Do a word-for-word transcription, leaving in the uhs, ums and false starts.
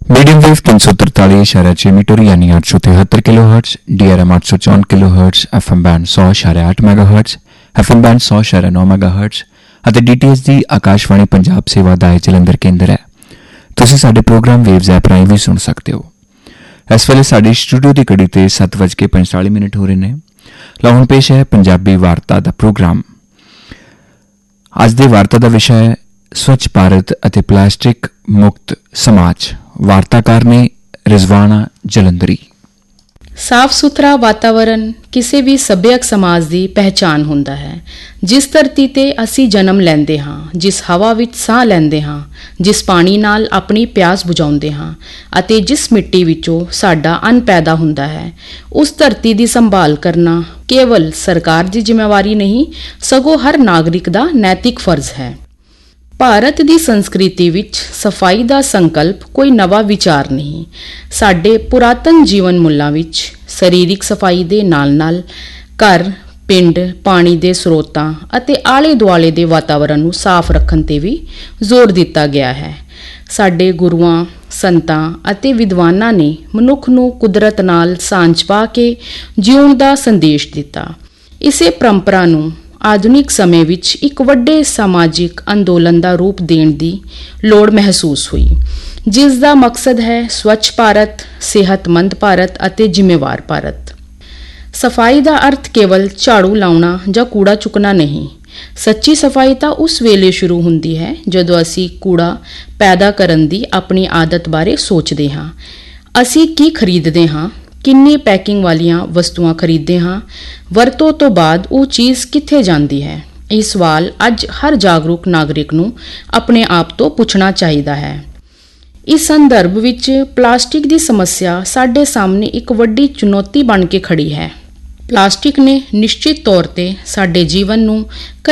Medium wave तीन सौ तरताली इशारा छह मीटर यानी आठ सौ तिहत्तर kilo hertz, D R M आठ सौ चौवन kilo hertz, F M band सौ इशारा आठ mega hertz, F M band सौ इशारा नौ मैगा हर्ट्स ਅਤੇ ਡੀ ਟੀ ਐਚ ਦੀ ਆਕਾਸ਼ਵਾਣੀ ਪੰਜਾਬ ਸੇਵਾ ਦਾ ਇਹ ਜਲੰਧਰ ਕੇਂਦਰ ਹੈ। ਤੁਸੀਂ ਸਾਡੇ ਪ੍ਰੋਗਰਾਮ ਵੇਵਜ਼ ਐਪ ਰਾਹੀਂ ਵੀ ਸੁਣ ਸਕਦੇ ਹੋ। ਇਸ ਵੇਲੇ ਸਾਡੀ ਸਟੂਡੀਓ ਦੀ ਘੜੀ ਤੇ ਸੱਤ ਵੱਜ ਕੇ ਪੰਤਾਲੀ ਮਿੰਟ ਹੋ ਰਹੇ ਨੇ। ਲਓ ਹੁਣ ਪੇਸ਼ ਹੈ ਪੰਜਾਬੀ ਵਾਰਤਾ ਦਾ ਪ੍ਰੋਗਰਾਮ। ਅੱਜ ਦੀ ਵਾਰਤਾ ਦਾ ਵਿਸ਼ਾ ਹੈ ਸਵੱਛ ਭਾਰਤ ਅਤੇ ਪਲਾਸਟਿਕ ਮੁਕਤ ਸਮਾਜ। ਵਾਰਤਾਕਾਰ ਨੇ ਰਿਜ਼ਵਾਨਾ ਜਲੰਧਰੀ। ਸਾਫ਼ ਸੁਥਰਾ ਵਾਤਾਵਰਨ ਕਿਸੇ ਵੀ ਸੱਭਿਅਕ ਸਮਾਜ ਦੀ ਪਹਿਚਾਣ ਹੁੰਦਾ ਹੈ। ਜਿਸ ਧਰਤੀ ਤੇ ਅਸੀਂ ਜਨਮ ਲੈਂਦੇ ਹਾਂ, ਜਿਸ ਹਵਾ ਵਿੱਚ ਸਾਹ ਲੈਂਦੇ ਹਾਂ, ਜਿਸ ਪਾਣੀ ਨਾਲ ਆਪਣੀ ਪਿਆਸ ਬੁਝਾਉਂਦੇ ਹਾਂ ਅਤੇ ਜਿਸ ਮਿੱਟੀ ਵਿੱਚੋਂ ਸਾਡਾ ਅੰਨ ਪੈਦਾ ਹੁੰਦਾ ਹੈ, ਉਸ ਧਰਤੀ ਦੀ ਸੰਭਾਲ ਕਰਨਾ ਕੇਵਲ ਸਰਕਾਰ ਦੀ ਜ਼ਿੰਮੇਵਾਰੀ ਨਹੀਂ, ਸਗੋਂ ਹਰ ਨਾਗਰਿਕ ਦਾ ਨੈਤਿਕ ਫਰਜ਼ ਹੈ। ਭਾਰਤ ਦੀ ਸੰਸਕ੍ਰਿਤੀ ਵਿੱਚ ਸਫਾਈ ਦਾ ਸੰਕਲਪ ਕੋਈ ਨਵਾਂ ਵਿਚਾਰ ਨਹੀਂ। ਸਾਡੇ ਪੁਰਾਤਨ ਜੀਵਨ ਮੁੱਲਾਂ ਵਿੱਚ ਸਰੀਰਕ ਸਫਾਈ ਦੇ ਨਾਲ-ਨਾਲ ਘਰ, ਪਿੰਡ, ਪਾਣੀ ਦੇ ਸਰੋਤਾਂ ਅਤੇ ਆਲੇ-ਦੁਆਲੇ ਦੇ ਵਾਤਾਵਰਣ ਨੂੰ ਸਾਫ਼ ਰੱਖਣ 'ਤੇ ਵੀ ਜ਼ੋਰ ਦਿੱਤਾ ਗਿਆ ਹੈ। ਸਾਡੇ ਗੁਰੂਆਂ, ਸੰਤਾਂ ਅਤੇ ਵਿਦਵਾਨਾਂ ਨੇ ਮਨੁੱਖ ਨੂੰ ਕੁਦਰਤ ਨਾਲ ਸਾਂਝ ਪਾ ਕੇ ਜਿਉਣ ਦਾ ਸੰਦੇਸ਼ ਦਿੱਤਾ। ਇਸੇ ਪਰੰਪਰਾ ਨੂੰ ਆਧੁਨਿਕ ਸਮੇਂ ਵਿੱਚ ਇੱਕ ਵੱਡੇ ਸਮਾਜਿਕ ਅੰਦੋਲਨ ਦਾ ਰੂਪ ਦੇਣ ਦੀ ਲੋੜ ਮਹਿਸੂਸ ਹੋਈ, ਜਿਸ ਦਾ ਮਕਸਦ ਹੈ ਸਵੱਛ ਭਾਰਤ, ਸਿਹਤਮੰਦ ਭਾਰਤ ਅਤੇ ਜ਼ਿੰਮੇਵਾਰ ਭਾਰਤ। ਸਫਾਈ ਦਾ ਅਰਥ ਕੇਵਲ ਝਾੜੂ ਲਾਉਣਾ ਜਾਂ ਕੂੜਾ ਚੁੱਕਣਾ ਨਹੀਂ। ਸੱਚੀ ਸਫਾਈ ਤਾਂ ਉਸ ਵੇਲੇ ਸ਼ੁਰੂ ਹੁੰਦੀ ਹੈ ਜਦੋਂ ਅਸੀਂ ਕੂੜਾ ਪੈਦਾ ਕਰਨ ਦੀ ਆਪਣੀ ਆਦਤ ਬਾਰੇ ਸੋਚਦੇ ਹਾਂ। ਅਸੀਂ ਕੀ ਖਰੀਦਦੇ ਹਾਂ, ਕਿੰਨੀ ਪੈਕਿੰਗ ਵਾਲੀਆਂ ਵਸਤੂਆਂ ਖਰੀਦਦੇ ਹਾਂ, ਵਰਤੋਂ ਤੋਂ ਬਾਅਦ ਉਹ ਚੀਜ਼ ਕਿੱਥੇ ਜਾਂਦੀ ਹੈ। ਇਹ ਸਵਾਲ ਅੱਜ ਹਰ ਜਾਗਰੂਕ ਨਾਗਰਿਕ ਨੂੰ ਆਪਣੇ ਆਪ ਤੋਂ ਪੁੱਛਣਾ ਚਾਹੀਦਾ ਹੈ। ਇਸ ਸੰਦਰਭ ਵਿੱਚ ਪਲਾਸਟਿਕ ਦੀ ਸਮੱਸਿਆ ਸਾਡੇ ਸਾਹਮਣੇ ਇੱਕ ਵੱਡੀ ਚੁਣੌਤੀ ਬਣ ਕੇ ਖੜੀ ਹੈ। ਪਲਾਸਟਿਕ ਨੇ ਨਿਸ਼ਚਿਤ ਤੌਰ 'ਤੇ ਸਾਡੇ ਜੀਵਨ ਨੂੰ